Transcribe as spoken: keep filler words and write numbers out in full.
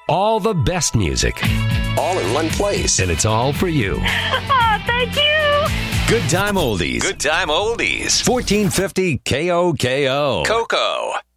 All the best music. All in one place. And it's all for you. Thank you. Good Time Oldies. Good time oldies. fourteen fifty K O K O. Coco.